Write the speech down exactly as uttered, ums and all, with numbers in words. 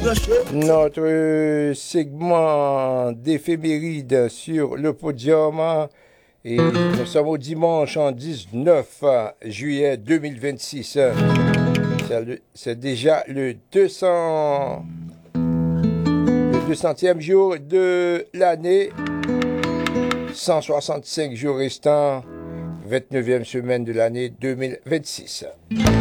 Notre euh, segment d'éphéméride sur le podium. Et nous sommes au dimanche en dix-neuf juillet deux mille vingt-six. C'est déjà le deux cents, le deux centième jour de l'année. cent soixante-cinq jours restants, vingt-neuvième semaine de l'année deux mille vingt-six.